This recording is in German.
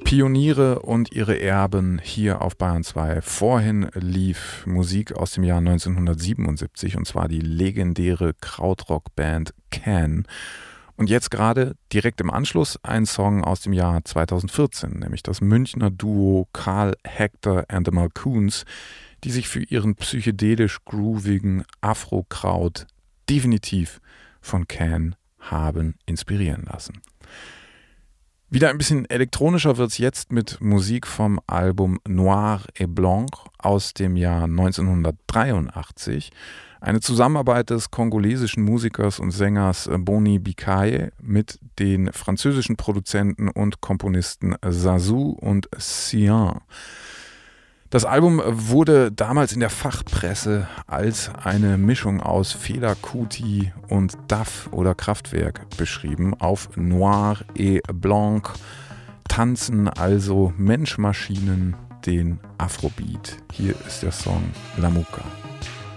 Pioniere und ihre Erben hier auf Bayern 2. Vorhin lief Musik aus dem Jahr 1977 und zwar die legendäre Krautrock-Band Can. Und jetzt gerade direkt im Anschluss ein Song aus dem Jahr 2014, nämlich das Münchner Duo Karl Hector and the Malcoons, die sich für ihren psychedelisch groovigen Afro-Kraut definitiv von Can haben inspirieren lassen. Wieder ein bisschen elektronischer wird es jetzt mit Musik vom Album Noir et Blanc aus dem Jahr 1983. Eine Zusammenarbeit des kongolesischen Musikers und Sängers Boni Bikaye mit den französischen Produzenten und Komponisten Zazou und Sian. Das Album wurde damals in der Fachpresse als eine Mischung aus Fela Kuti und Duff oder Kraftwerk beschrieben. Auf Noir et Blanc tanzen also Mensch-Maschinen den Afrobeat. Hier ist der Song La Muka.